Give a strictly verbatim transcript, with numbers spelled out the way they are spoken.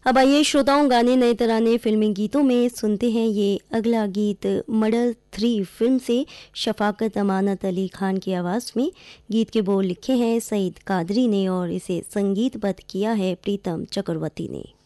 अब आइए श्रोताओं, गाने नए तराने फिल्मी गीतों में सुनते हैं ये अगला गीत मर्डर थ्री फिल्म से शफाकत अमानत अली खान की आवाज़ में। गीत के बोल लिखे हैं सईद कादरी ने और इसे संगीतबद्ध किया है प्रीतम चक्रवर्ती ने।